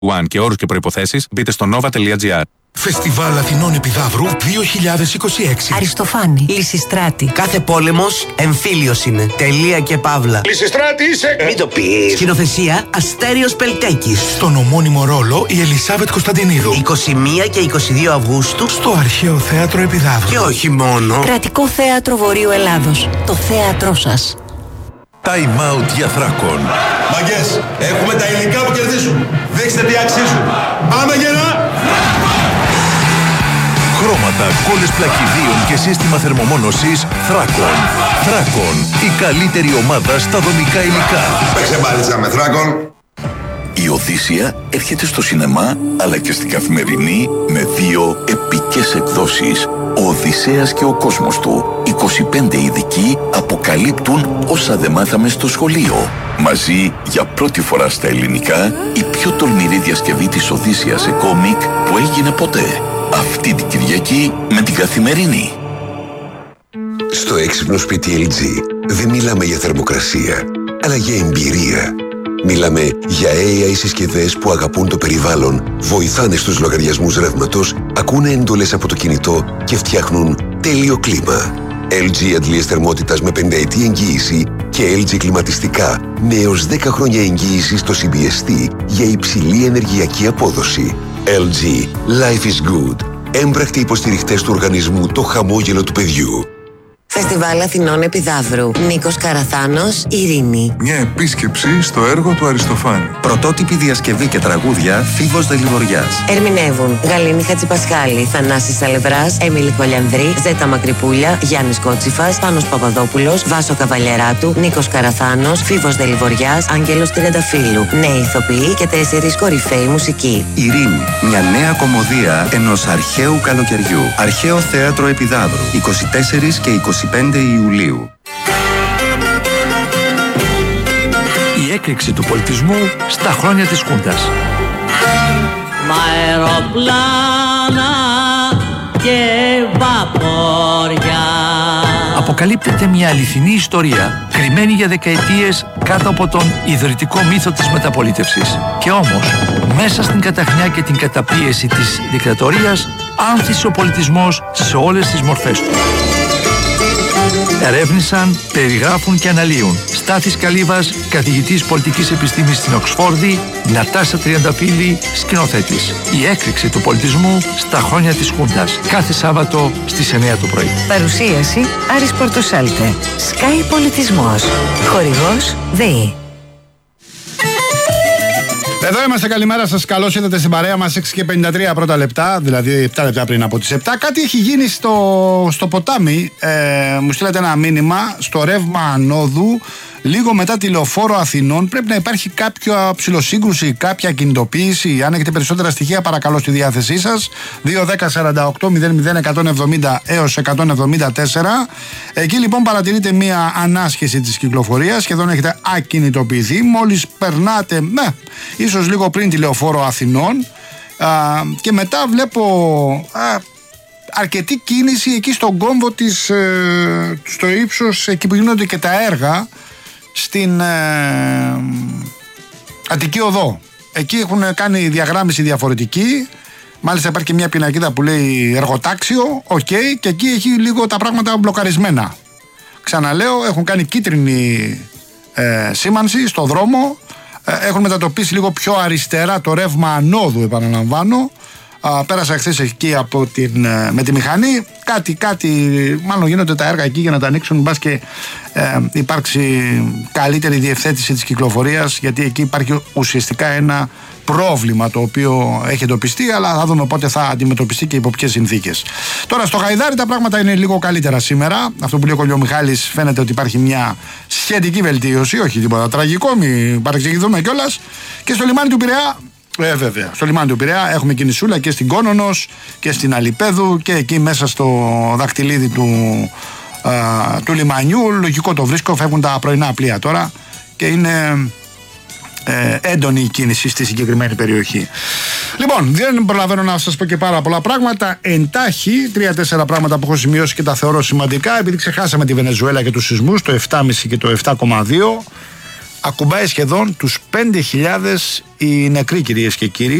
One και όρους και προϋποθέσεις μπείτε στο nova.gr. Φεστιβάλ Αθηνών Επιδαύρου 2026. Αριστοφάνη, Λυσιστράτη. Κάθε πόλεμος εμφύλιος είναι. Τελεία και παύλα. Λυσιστράτη είσαι! Μην το πεις. Σκηνοθεσία Αστέριος Πελτέκης. Στον ομώνυμο ρόλο η Ελισάβετ Κωνσταντινίδου. 21 και 22 Αυγούστου Στο Αρχαίο Θέατρο Επιδαύρου. και όχι μόνο. Κρατικό Θέατρο Βορείου Ελλάδος. Το θέατρό σας. Time out για Θράκον. Μαγκές, έχουμε τα υλικά που κερδίζουν. Δείξτε τι αξίζουν. Πάμε γερά! Χρώματα, κόλλες πλακιδίων και σύστημα θερμομόνωσης Θράκον. Θράκον, η καλύτερη ομάδα στα δομικά υλικά. Παίξε μπάλιτσα με Θράκον. Η Οδύσσεια έρχεται στο σινεμά αλλά και στην καθημερινή με 2 επικές εκδόσεις. Ο Οδυσσέας και ο κόσμος του. 25 ειδικοί αποκαλύπτουν όσα δεν μάθαμε στο σχολείο. Μαζί για πρώτη φορά στα ελληνικά η πιο τολμηρή διασκευή της Οδύσσειας σε κόμικ που έγινε ποτέ. Αυτή την Κυριακή με την καθημερινή. Στο έξυπνο σπίτι LG δεν μιλάμε για θερμοκρασία, αλλά για εμπειρία. Μιλάμε για AI συσκευές που αγαπούν το περιβάλλον, βοηθάνε στους λογαριασμούς ρεύματος, ακούνε εντολές από το κινητό και φτιάχνουν τέλειο κλίμα. LG αντλίες θερμότητας με 5 ετή εγγύηση και LG κλιματιστικά με έως 10 χρόνια εγγύηση στο CBST για υψηλή ενεργειακή απόδοση. LG. Life is good. Έμπρακτοι υποστηριχτές του οργανισμού Το Χαμόγελο του Παιδιού. Φεστιβάλ Αθηνών Επιδαύρου. Νίκος Καραθάνος, Ειρήνη. Μια επίσκεψη στο έργο του Αριστοφάνη. Πρωτότυπη διασκευή και τραγούδια Φίβος Δελιβοριάς. Ερμηνεύουν Γαλήνη Χατζηπασχάλη, Θανάσης Σαλευράς, Έμιλη Κολιανδρή, Ζέτα Μακρυπούλια, Γιάννης Κότσιφας, Πάνος Παπαδόπουλος, Βάσο Καβαλιεράτου, Νίκος Καραθάνος, Φίβος Δελιβοριάς, Άγγελος Τριανταφύλου. Νέοι ηθοποιοί και 4 κορυφαίοι μουσικοί. Ειρήνη. Μια νέα κωμωδία ενός αρχαίου καλοκαιριού. Αρχαίο Θέατρο Επιδαύρου. 24 και 25 Ιουλίου. Η έκρηξη του πολιτισμού στα χρόνια της Χούντας. Μ' αεροπλάνα και βαπόρια. Αποκαλύπτεται μια αληθινή ιστορία, κρυμμένη για δεκαετίες κάτω από τον ιδρυτικό μύθο της μεταπολίτευσης. Και όμως, μέσα στην καταχνιά και την καταπίεση της δικτατορίας, άνθησε ο πολιτισμός σε όλες τις μορφές του. Ερεύνησαν, περιγράφουν και αναλύουν Στάθης Καλύβας, καθηγητής πολιτικής επιστήμης στην Οξφόρδη, Νατάσα Τριανταφύλη, σκηνοθέτης. Η έκρηξη του πολιτισμού στα χρόνια της Χούντας. Κάθε Σάββατο στις 9 το πρωί. Παρουσίαση Άρης Πορτοσάλτε. Sky Πολιτισμός. Χορηγός ΔΕΗ. Εδώ είμαστε, καλημέρα σας. Καλώς ήρθατε στην παρέα μας. 6 και 53 πρώτα λεπτά, δηλαδή 7 λεπτά πριν από τις 7. Κάτι έχει γίνει στο ποτάμι. Μου στείλατε ένα μήνυμα στο ρεύμα ανόδου. Λίγο μετά τη Λεωφόρο Αθηνών πρέπει να υπάρχει κάποια ψιλοσύγκρουση, κάποια κινητοποίηση. Αν έχετε περισσότερα στοιχεία, παρακαλώ στη διάθεσή σας. 2-10-48-00-170 έως 174. Εκεί λοιπόν παρατηρείτε μία ανάσχεση της κυκλοφορίας. Σχεδόν έχετε ακινητοποιηθεί. Μόλις περνάτε, ίσως λίγο πριν τη Λεωφόρο Αθηνών. Και μετά βλέπω αρκετή κίνηση εκεί στον κόμβο της, στο ύψος, εκεί που γίνονται και τα έργα στην Αττική Οδό. Εκεί έχουν κάνει διαγράμμιση διαφορετική. Μάλιστα υπάρχει και μια πινακίδα που λέει εργοτάξιο, και εκεί έχει λίγο τα πράγματα μπλοκαρισμένα. Ξαναλέω, έχουν κάνει κίτρινη σήμανση στο δρόμο. Έχουν μετατοπίσει λίγο πιο αριστερά το ρεύμα ανόδου, επαναλαμβάνω. Πέρασα χθες εκεί με τη μηχανή. Κάτι, μάλλον γίνονται τα έργα εκεί για να τα ανοίξουν. Μπας και υπάρξει καλύτερη διευθέτηση της κυκλοφορίας, γιατί εκεί υπάρχει ουσιαστικά ένα πρόβλημα το οποίο έχει εντοπιστεί, αλλά θα δούμε πότε θα αντιμετωπιστεί και υπό ποιες συνθήκες. Τώρα στο Χαϊδάρι τα πράγματα είναι λίγο καλύτερα σήμερα. Αυτό που λέει ο Κολιομιχάλης, φαίνεται ότι υπάρχει μια σχετική βελτίωση, όχι τίποτα τραγικό, μην παρεξηγηθούμε κιόλας. Και στο λιμάνι του Πειραιά, βέβαια, στο λιμάνι του Πειραιά έχουμε κινησούλα και στην Κόνονος και στην Αλιπέδου και εκεί μέσα στο δακτυλίδι του λιμανιού. Λογικό το βρίσκω, φεύγουν τα πρωινά πλοία τώρα και είναι έντονη η κίνηση στη συγκεκριμένη περιοχή. Λοιπόν, δεν προλαβαίνω να σας πω και πάρα πολλά πράγματα. Εντάχει, 3-4 πράγματα που έχω σημειώσει και τα θεωρώ σημαντικά, επειδή ξεχάσαμε τη Βενεζουέλα και τους σεισμούς, το 7,5 και το 7,2. ακουμπάει σχεδόν τους 5.000 οι νεκροί, κυρίες και κύριοι.